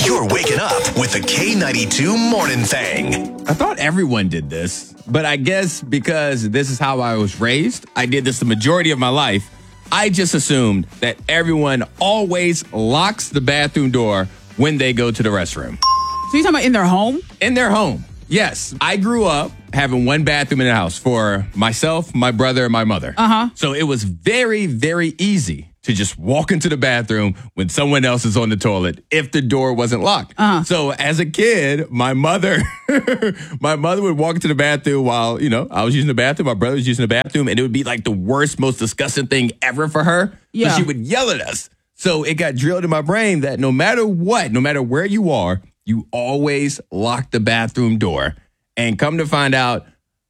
You're waking up with the K92 Morning Thing. I thought everyone did this, but I guess because this is how I was raised, I did this the majority of my life. I just assumed that everyone always locks the bathroom door when they go to the restroom. So you're talking about in their home? In their home, yes. I grew up having one bathroom in the house for myself, my brother, and my mother. So it was very, very easy to just walk into the bathroom when someone else is on the toilet if the door wasn't locked. So as a kid, my mother would walk into the bathroom while, I was using the bathroom, my brother was using the bathroom, and it would be like the worst, most disgusting thing ever for her. Yeah. So she would yell at us. So it got drilled in my brain that no matter what, no matter where you are, you always lock the bathroom door. And come to find out,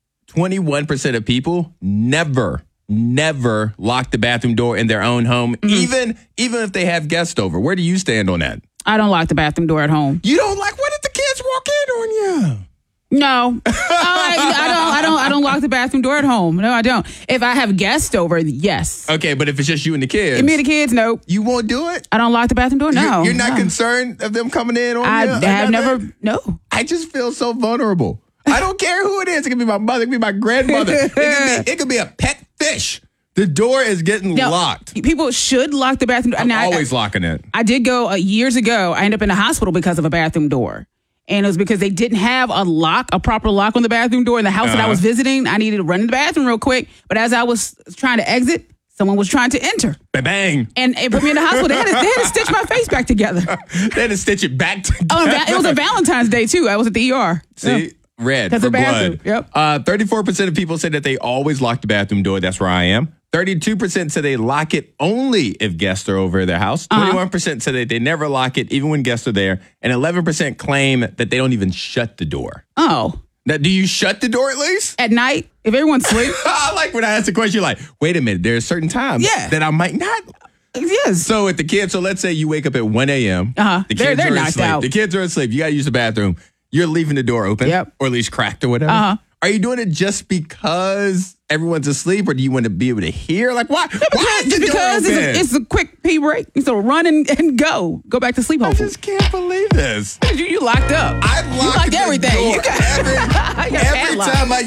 21% of people never lock the bathroom door in their own home, even if they have guests over. Where do you stand on that? I don't lock the bathroom door at home. You don't like, what if the kids walk in on you? No, I don't lock the bathroom door at home. No, I don't. If I have guests over, yes. Okay, but if it's just you and the kids. Me and the kids, no. You won't do it? I don't lock the bathroom door, no. You're not concerned of them coming in on you? I have never, no. I just feel so vulnerable. I don't care who it is. It could be my mother. It could be my grandmother. It could be a pet fish. The door is getting locked. People should lock the bathroom door. I'm always locking it. I did go years ago. I ended up in the hospital because of a bathroom door. And it was because they didn't have a proper lock on the bathroom door in the house that I was visiting. I needed to run to the bathroom real quick. But as I was trying to exit, someone was trying to enter. Bang. And it put me in the hospital. They had to stitch my face back together. They had to stitch it back together. It was a Valentine's Day, too. I was at the ER. See? Red for blood. Yep. 34% of people say that they always lock the bathroom door. That's where I am. 32% say they lock it only if guests are over at their house. 21% say that they never lock it even when guests are there. And 11% claim that they don't even shut the door. Oh. Now, do you shut the door at least? At night, if everyone's asleep? I like when I ask the question, you're like, wait a minute, there are certain times that I might not. Yes. So at the kids, let's say you wake up at 1 a.m. The kids they're knocked asleep. out. The kids are asleep. You got to use the bathroom. You're leaving the door open, or at least cracked or whatever. Are you doing it just because everyone's asleep, or do you want to be able to hear? Like, why? Why is the door open? It's a quick pee break. So run and go back to sleep. Hopefully. I just can't believe this. You locked up. I locked everything. Door. Every time I